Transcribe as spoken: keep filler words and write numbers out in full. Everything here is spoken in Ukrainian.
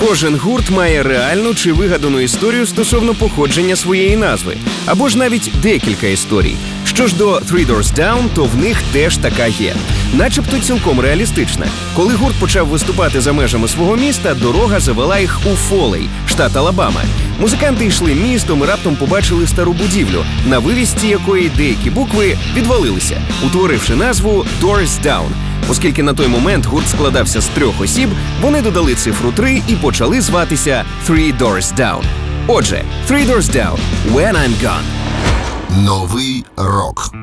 Кожен гурт має реальну чи вигадану історію стосовно походження своєї назви, або ж навіть декілька історій. Що ж до Three Doors Down, то в них теж така є. Начебто цілком реалістична. Коли гурт почав виступати за межами свого міста, дорога завела їх у Фолей, штат Алабама. Музиканти йшли містом і раптом побачили стару будівлю, на вивісці якої деякі букви відвалилися, утворивши назву Doors Down. Оскільки на той момент гурт складався з трьох осіб, вони додали цифру три і почали зватися Three Doors Down. Отже, Three Doors Down – When I'm Gone. Новий рок.